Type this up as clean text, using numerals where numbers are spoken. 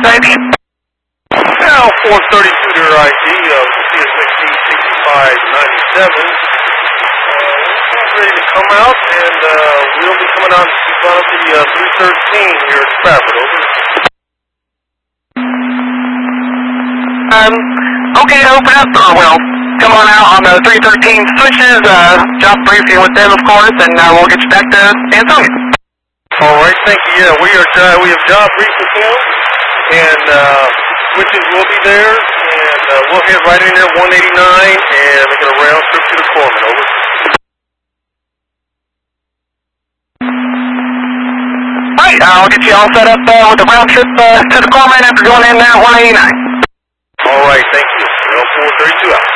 ID? Now 432 to your ID, CSXD 6597. Ready to come out, and we'll be coming out to keep on up to the 313 here at Spafford, over. Okay, open up, or well, come on out on the 313 switches, job briefing with them, of course, and we'll get you back to Ansonia. Alright, thank you. Yeah, we have job briefed with him, and switches will be there, and we'll hit right in there 189, and make it a round trip to the corpsman, over. Right, I'll get you all set up with a round trip to the corpsman after going in there at 189. Alright, thank you. 432 out.